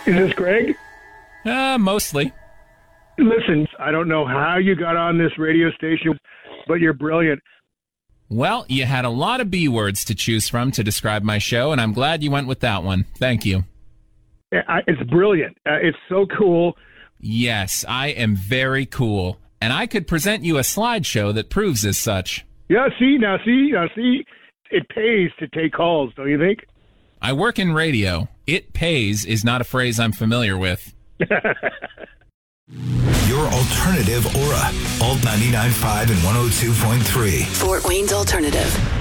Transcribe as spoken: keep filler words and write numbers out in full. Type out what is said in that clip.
Is this Greg? Uh, mostly. Listen, I don't know how you got on this radio station, but you're brilliant. Well, you had a lot of B words to choose from to describe my show, and I'm glad you went with that one. Thank you. It's brilliant. Uh, it's so cool. Yes, I am very cool. And I could present you a slideshow that proves as such. Yeah, see, now see, now see, it pays to take calls, don't you think? I work in radio. It pays is not a phrase I'm familiar with. Your alternative aura. Alt ninety-nine point five and one oh two point three. Fort Wayne's Alternative.